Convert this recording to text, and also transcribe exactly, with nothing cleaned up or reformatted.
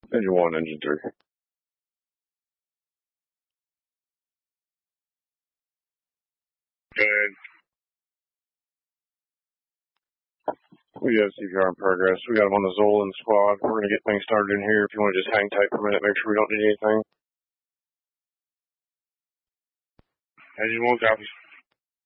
Engine one, engine three. Good. We have C P R in progress. We got him on the Zolan squad. We're going to get things started in here. If you want to just hang tight for a minute, make sure we don't need anything. Engine one copies.